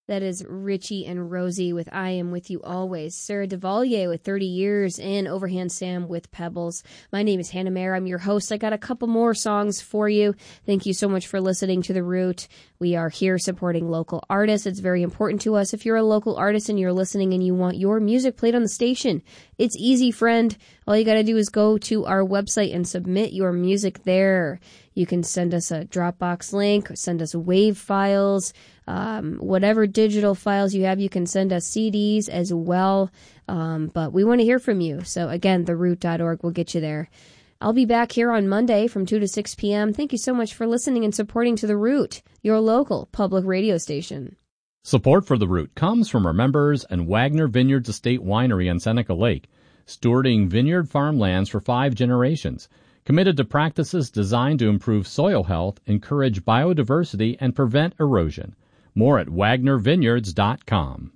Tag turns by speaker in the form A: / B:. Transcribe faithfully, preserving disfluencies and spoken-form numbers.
A: That is Richie and Rosie with I Am With You Always. Sarah DeValier with thirty years, and Overhand Sam with Pebbles. My name is Hannah Mayer. I'm your host. I got a couple more songs for you. Thank you so much for listening to The Root. We are here supporting local artists. It's very important to us. If you're a local artist and you're listening and you want your music played on the station, it's easy, friend. All you got to do is go to our website and submit your music there. You can send us a Dropbox link, send us WAV files, um, whatever digital files you have. You can send us C Ds as well, um, but we want to hear from you. So again, the root dot org will get you there. I'll be back here on Monday from two to six p.m. Thank you so much for listening and supporting To The Root, your local public radio station.
B: Support for The Root comes from our members and Wagner Vineyards Estate Winery on Seneca Lake, stewarding vineyard farmlands for five generations, committed to practices designed to improve soil health, encourage biodiversity, and prevent erosion. More at wagner vineyards dot com.